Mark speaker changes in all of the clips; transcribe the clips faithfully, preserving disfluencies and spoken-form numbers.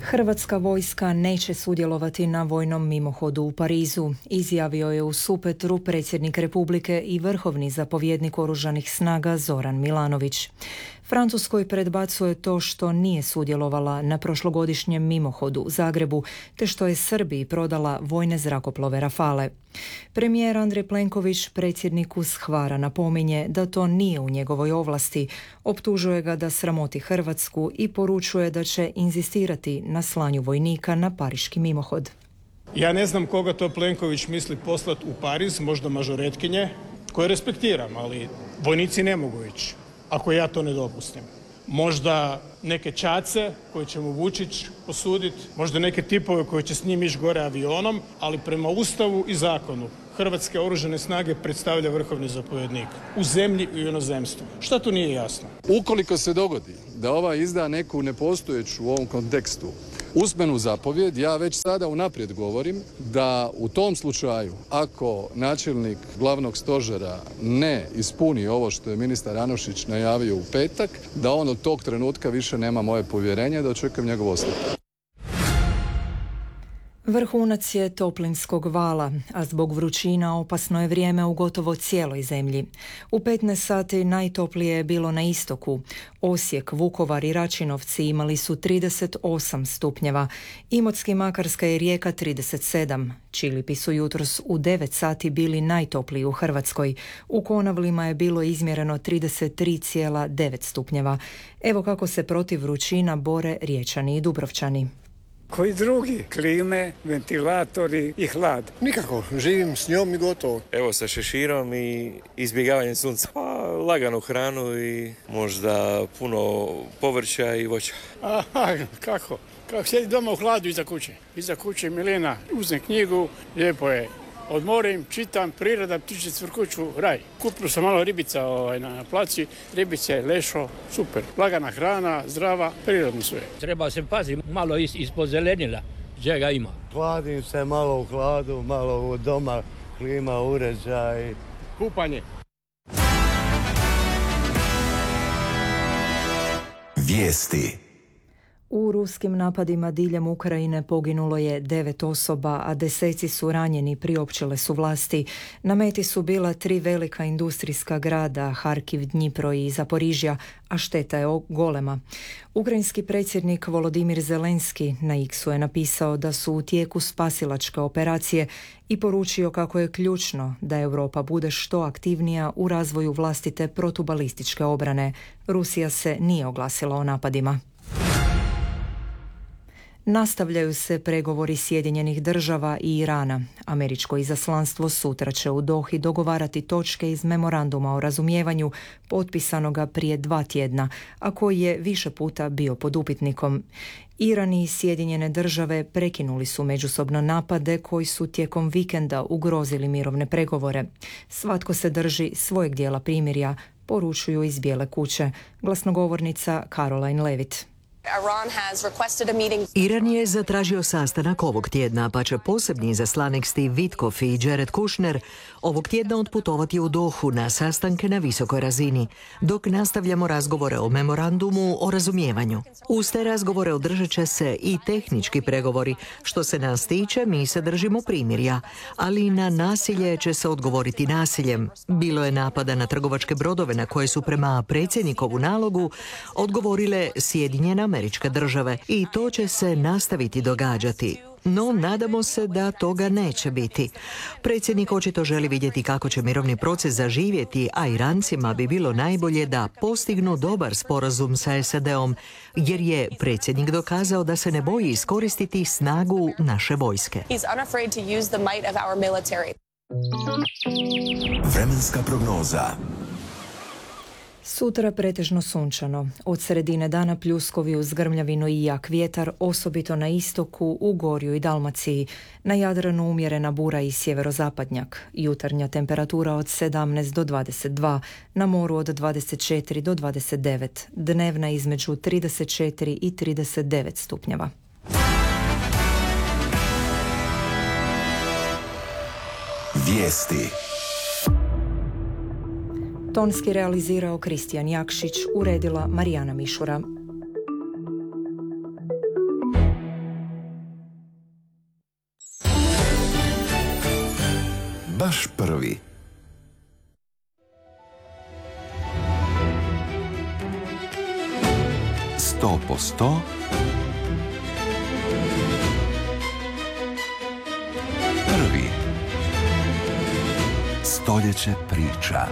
Speaker 1: Hrvatska vojska neće sudjelovati na vojnom mimohodu u Parizu, izjavio je u Supetru predsjednik Republike i vrhovni zapovjednik oružanih snaga Zoran Milanović. Francuskoj predbacuje to što nije sudjelovala na prošlogodišnjem mimohodu u Zagrebu, te što je Srbiji prodala vojne zrakoplove Rafale. Premijer Andrej Plenković predsjedniku Shvara napominje da to nije u njegovoj ovlasti, optužuje ga da sramoti Hrvatsku i poručuje da će inzistirati na slanju vojnika na pariški mimohod.
Speaker 2: Ja ne znam koga to Plenković misli poslati u Pariz, možda mažoretkinje, koje respektiram, ali vojnici ne mogu ići ako ja to ne dopustim. Možda neke čace koje će mu Vučić posuditi, možda neke tipove koji će s njim ići gore avionom, ali prema Ustavu i zakonu Hrvatske oružane snage predstavlja vrhovni zapovjednik u zemlji i u inozemstvu. Šta tu nije jasno?
Speaker 3: Ukoliko se dogodi da ova izda neku nepostojeću u ovom kontekstu usmenu zapovjed, ja već sada unaprijed govorim da u tom slučaju, ako načelnik glavnog stožera ne ispuni ovo što je ministar Anušić najavio u petak, da on od tog trenutka više nema moje povjerenje, da očekujem njegov ostavku.
Speaker 1: Vrhunac je toplinskog vala, a zbog vrućina opasno je vrijeme u gotovo cijeloj zemlji. U petnaest sati najtoplije je bilo na istoku. Osijek, Vukovar i Račinovci imali su trideset osam stupnjeva. Imotski, Makarska i Rijeka trideset sedam. Čilipi su jutros u devet sati bili najtopliji u Hrvatskoj. U Konavlima je bilo izmjereno trideset tri zarez devet stupnjeva. Evo kako se protiv vrućina bore Riječani i Dubrovčani.
Speaker 4: Koji drugi? Klime, ventilatori i hlad.
Speaker 5: Nikako, živim s njom i gotovo.
Speaker 6: Evo sa šeširom i izbjegavanjem sunca. Pa, laganu hranu i možda puno povrća i voća.
Speaker 4: Aha, kako? Kako sjedi doma u hladu iza kuće. Iza kuće Milena, uzem knjigu, lijepo je. Odmorim, čitam, priroda, ptiče cvrkuću, raj. Kupio sam malo ribica ovaj, na placi, ribice, lešo, super. Lagana hrana, zdrava, prirodno sve.
Speaker 7: Treba se paziti, malo is, ispod zelenila, čega ima.
Speaker 5: Hladim se malo u hladu, malo u doma, klima, uređaj.
Speaker 4: Kupanje.
Speaker 8: Vijesti.
Speaker 1: U ruskim napadima diljem Ukrajine poginulo je devet osoba, a deseci su ranjeni, priopćile su vlasti. Na meti su bila tri velika industrijska grada, Harkiv, Dnjipro i Zaporižja, a šteta je golema. Ukrajinski predsjednik Volodimir Zelenski na X-u je napisao da su u tijeku spasilačke operacije i poručio kako je ključno da Europa bude što aktivnija u razvoju vlastite protubalističke obrane. Rusija se nije oglasila o napadima. Nastavljaju se pregovori Sjedinjenih država i Irana. Američko izaslanstvo sutra će u Dohi dogovarati točke iz memoranduma o razumijevanju potpisanoga prije dva tjedna, a koji je više puta bio pod upitnikom. Iran i Sjedinjene države prekinuli su međusobno napade koji su tijekom vikenda ugrozili mirovne pregovore. Svatko se drži svojeg dijela primirja, poručuju iz Bijele kuće. Glasnogovornica Caroline Levitt.
Speaker 9: Iran je zatražio sastanak ovog tjedna, pa će posebni izaslanik Steve Witkoff i Jared Kushner ovog tjedna otputovati u Dohu na sastanke na visokoj razini, dok nastavljamo razgovore o memorandumu o razumijevanju. Uz te razgovore održat će se i tehnički pregovori. Što se nas tiče, mi se držimo primirja, ali na nasilje će se odgovoriti nasiljem. Bilo je napada na trgovačke brodove na koje su prema predsjednikovu nalogu odgovorile Sjedinjene Američke države i to će se nastaviti događati. No, nadamo se da toga neće biti. Predsjednik očito želi vidjeti kako će mirovni proces zaživjeti, a Irancima bi bilo najbolje da postignu dobar sporazum sa S A D-om, jer je predsjednik dokazao da se ne boji iskoristiti snagu naše vojske.
Speaker 8: Vremenska prognoza.
Speaker 1: Sutra pretežno sunčano. Od sredine dana pljuskovi uz grmljavinu i jak vjetar, osobito na istoku, u Gorju i Dalmaciji. Na Jadranu umjerena bura i sjeverozapadnjak. Jutarnja temperatura od sedamnaest do dvadeset dva, na moru od dvadeset četiri do dvadeset devet, dnevna između trideset četiri i trideset devet stupnjeva.
Speaker 8: Vijesti.
Speaker 1: Tonski realizirao Kristijan Jakšić, uredila Marijana Mišura.
Speaker 8: baš prvi. Sto po sto. Prvi. Stoljeće priča.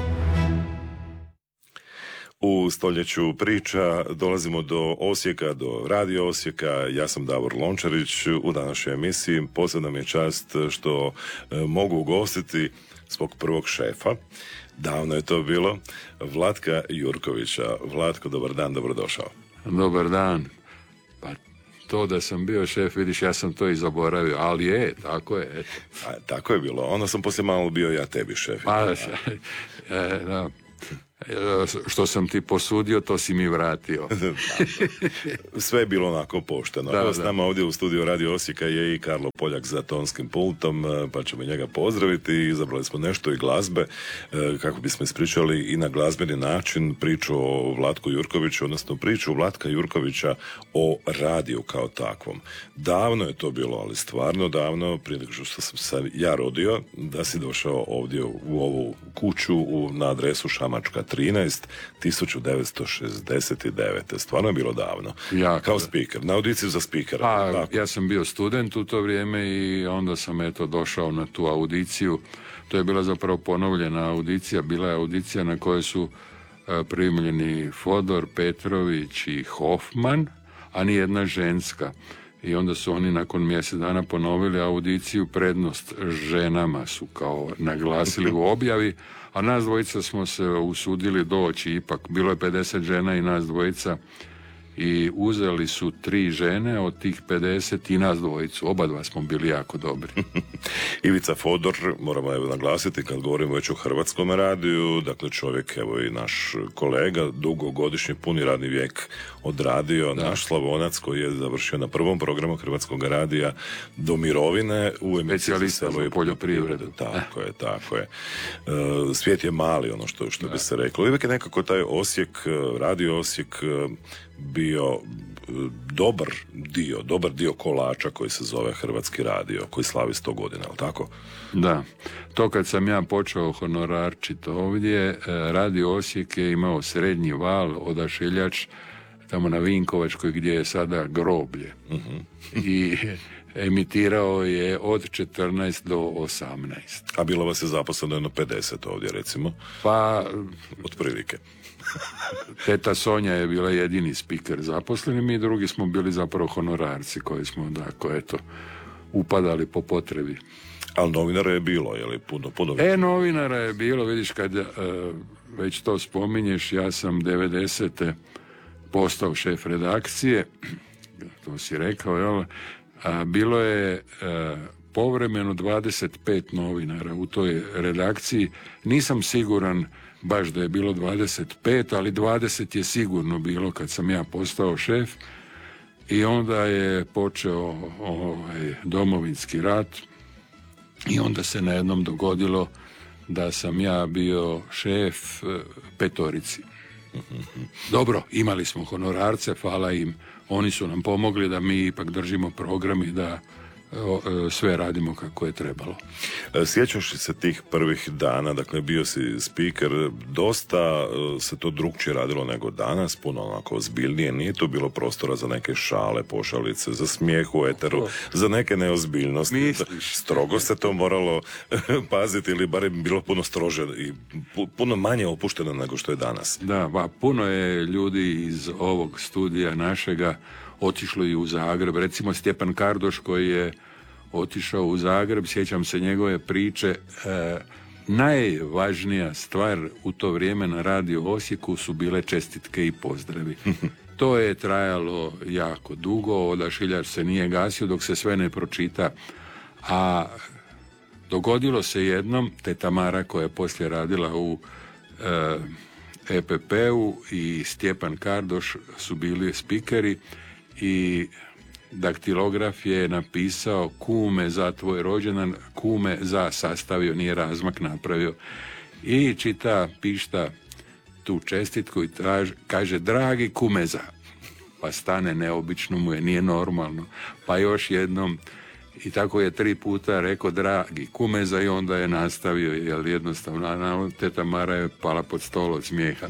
Speaker 10: U stoljeću priča dolazimo do Osijeka, do Radio Osijeka. Ja sam Davor Lončarić. U današnjoj emisiji posebna mi je čast što e, mogu ugostiti svog prvog šefa. Davno je to bilo. Vlatka Jurkovića. Vlatko, dobar dan, dobrodošao.
Speaker 11: Dobar dan. Pa to da sam bio šef, vidiš, ja sam to i zaboravio, ali je, tako je. Eto.
Speaker 10: A, tako je bilo. Onda sam poslije malo bio ja tebi šef.
Speaker 11: Pa, e, da. Što sam ti posudio, to si mi vratio.
Speaker 10: Sve je bilo onako pošteno.
Speaker 11: Da,
Speaker 10: S nama ovdje u studiju Radio Osijeka je i Karlo Poljak za tonskim pultom, pa ćemo njega pozdraviti. Izabrali smo nešto i glazbe kako bismo ispričali i na glazbeni način priču o Vlatku Jurkoviću, odnosno priču Vlatka Jurkovića o radiju kao takvom. Davno je to bilo, ali stvarno davno, prije nego što sam se ja rodio, da si došao ovdje u ovu kuću u, na adresu Šamačka trinaest, tisuću devetsto šezdeset devet. Stvarno je bilo davno.
Speaker 11: Jako.
Speaker 10: Kao speaker, na audiciju za speakera.
Speaker 11: A, ja sam bio student u to vrijeme i onda sam eto došao na tu audiciju. To je bila zapravo ponovljena audicija. Bila je audicija na kojoj su a, primljeni Fodor, Petrović i Hoffman, a ni jedna ženska. I onda su oni nakon mjesec dana ponovili audiciju. Prednost ženama su kao naglasili u objavi, a nas dvojica smo se usudili doći, ipak bilo je pedeset žena i nas dvojica, i uzeli su tri žene od tih pedeset i nas dvojicu. Oba dva smo bili jako dobri.
Speaker 10: Ivica Fodor, moramo evo naglasiti kad govorimo već o Hrvatskom radiju, dakle čovjek, evo i naš kolega, dugogodišnji puni radni vijek odradio, da. Naš Slavonac koji je završio na prvom programu Hrvatskog radija do mirovine u emisiji za selo i poljoprivredu. Tako je, tako je. Uh, svijet je mali, ono što, što bi se reklo. Uvijek je nekako taj Osijek, Radio Osijek, bio dobar dio, dobar dio kolača koji se zove Hrvatski radio, koji slavi sto godina, ali tako?
Speaker 11: Da. To kad sam ja počeo honorarčiti ovdje, Radio Osijek je imao srednji val, odašiljač tamo na Vinkovačkoj gdje je sada groblje. Uh-huh. I emitirao je od četrnaest do osamnaest.
Speaker 10: A bilo vas je zaposleno jedno pedeset ovdje, recimo?
Speaker 11: Pa...
Speaker 10: otprilike.
Speaker 11: Teta Sonja je bila jedini spiker zaposleni, mi drugi smo bili zapravo honorarci koji smo, dakle, eto, upadali po potrebi.
Speaker 10: Ali novinara je bilo, je li puno, puno?
Speaker 11: E, novinara je bilo, vidiš, kad uh, već to spominješ, ja sam devedesete postao šef redakcije, to si rekao, jel? A bilo je uh, povremeno dvadeset pet novinara u toj redakciji. Nisam siguran baš da je bilo dvadeset pet, ali dvadeset je sigurno bilo kad sam ja postao šef. I onda je počeo ovaj, Domovinski rat i onda se na jednom dogodilo da sam ja bio šef petorici. Dobro, imali smo honorarce, hvala im, oni su nam pomogli da mi ipak držimo program i da sve radimo kako je trebalo.
Speaker 10: Sjećaš se tih prvih dana, dakle bio si speaker, dosta se to drugčije radilo nego danas, puno onako ozbiljnije, nije to bilo prostora za neke šale, pošalice, za smijeh u eteru, za neke neozbiljnosti.
Speaker 11: Misliš?
Speaker 10: Strogo se to moralo paziti ili barem bilo puno strože i puno manje opušteno nego što je danas.
Speaker 11: Da, pa puno je ljudi iz ovog studija našega otišlo i u Zagreb. Recimo Stjepan Kardoš koji je otišao u Zagreb, sjećam se njegove priče. E, najvažnija stvar u to vrijeme na Radio Osijeku su bile čestitke i pozdravi. To je trajalo jako dugo, odašiljač se nije gasio dok se sve ne pročita. A dogodilo se jednom, teta Mara koja je poslije radila u e, E P P-u i Stjepan Kardoš su bili spikeri i daktilograf je napisao kume za tvoj rođendan, kume za sastavio, nije razmak napravio. I čita, pišta tu čestitku i traž, kaže dragi kume za. Pa stane, neobično mu je, nije normalno. Pa još jednom I tako je tri puta rekao dragi kumeza i onda je nastavio, jer jednostavno teta Mara je pala pod stol od smijeha.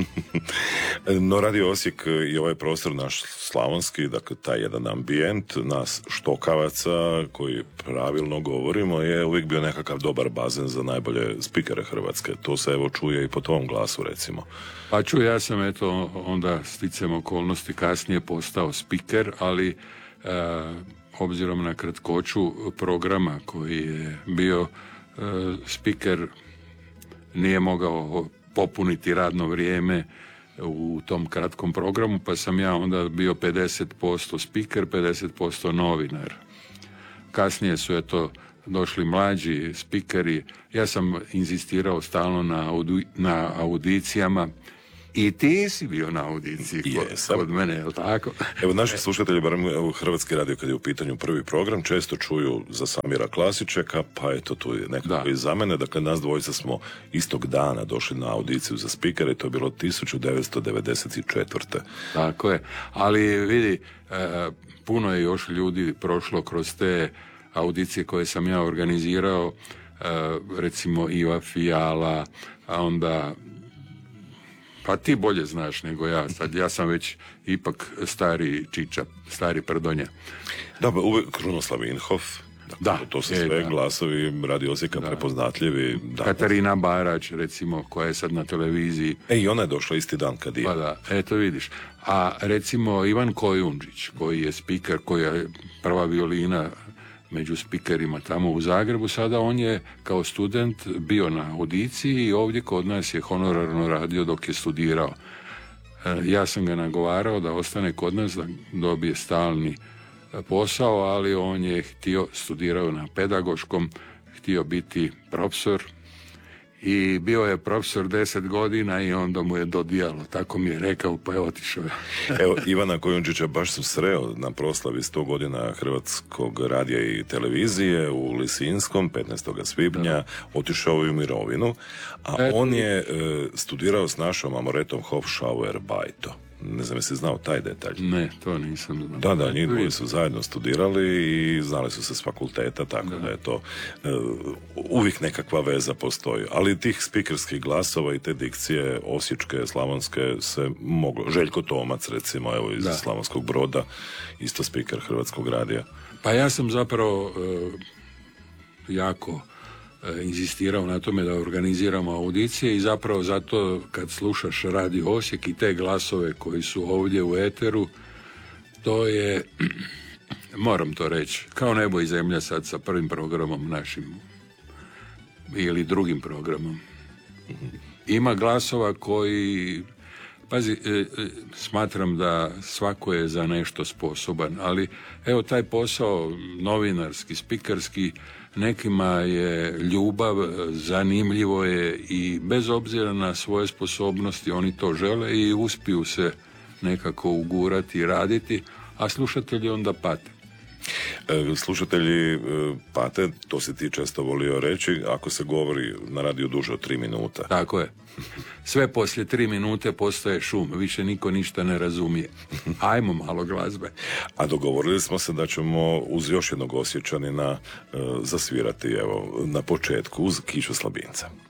Speaker 10: No Radio Osijek i ovaj prostor naš slavonski, dakle taj jedan ambijent nas štokavaca koji pravilno govorimo je uvijek bio nekakav dobar bazen za najbolje spikere Hrvatske. To se evo čuje i po tom glasu recimo.
Speaker 11: Pa čuj, ja sam eto onda sticam okolnosti kasnije postao spiker, ali e, obzirom na kratkoću programa koji je bio e, spiker nije mogao popuniti radno vrijeme u tom kratkom programu, pa sam ja onda bio pedeset posto spiker, pedeset posto novinar. Kasnije su eto došli mlađi spikeri, ja sam inzistirao stalno na, audi, na audicijama. I ti si bio na audiciji kod, kod mene, je li tako?
Speaker 10: Evo, naši slušatelji, barem u Hrvatski radio, kad je u pitanju prvi program, često čuju za Samira Klasičeka, pa eto, tu je nekako i za mene. Dakle, nas dvojica smo istog dana došli na audiciju za spikere i to je bilo tisuću devetsto devedeset četvrte.
Speaker 11: Tako je, ali vidi, e, puno je još ljudi prošlo kroz te audicije koje sam ja organizirao, e, recimo Iva Fijala, a onda... Pa ti bolje znaš nego ja, sad ja sam već ipak stari čiča, stari prdonja.
Speaker 10: Da, uvijek Krunoslav Inhof, dakle, da, to su sve e, glasovi Radio Osijeka prepoznatljivi. Da.
Speaker 11: Katarina Barać, recimo, koja je sad na televiziji.
Speaker 10: E, i ona je došla isti dan kad je.
Speaker 11: Pa da, eto vidiš. A recimo Ivan Kojundžić, koji je spiker, koja je prva violina među spikerima tamo u Zagrebu, sada on je kao student bio na audiciji i ovdje kod nas je honorarno radio dok je studirao. E, ja sam ga nagovarao da ostane kod nas, da dobije stalni posao, ali on je htio, studirao na pedagoškom, htio biti profesor i bio je profesor deset godina i onda mu je dodijalo, tako mi je rekao, pa je otišao.
Speaker 10: Evo, Ivana Kojundžića baš sam sreo na proslavi sto godina Hrvatskog radija i televizije u Lisinskom, petnaestog svibnja, da. Otišao je u mirovinu, a Et... on je e, studirao s našom Amoretom Hofschauer-Bajto. Ne znam jesi znao taj detalj.
Speaker 11: Ne, to nisam znao.
Speaker 10: Da, da, njih dvoje su zajedno studirali i znali su se s fakulteta, tako da, da je to uh, uvijek nekakva veza postoji. Ali tih spikerskih glasova i te dikcije osječke, slavonske se moglo. Željko Tomac, recimo, evo iz da. Slavonskog Broda, isto spiker Hrvatskog radija.
Speaker 11: Pa ja sam zapravo uh, jako inzistirao na tome da organiziramo audicije i zapravo zato kad slušaš Radio Osijek i te glasove koji su ovdje u eteru, to je, moram to reći, kao nebo i zemlja sad sa prvim programom našim ili drugim programom. Ima glasova koji, pazi, smatram da svako je za nešto sposoban, ali evo taj posao novinarski, spikerski, nekima je ljubav, zanimljivo je i bez obzira na svoje sposobnosti oni to žele i uspiju se nekako ugurati i raditi, a slušatelji onda pate.
Speaker 10: E, slušatelji e, pate, to si ti često volio reći, ako se govori na radiju duže od tri minuta.
Speaker 11: Tako je. Sve poslije tri minute postaje šum, više niko ništa ne razumije. Ajmo malo glazbe.
Speaker 10: A dogovorili smo se da ćemo uz još jednog Osječanina e, zasvirati evo, na početku uz Kišu Slabinca.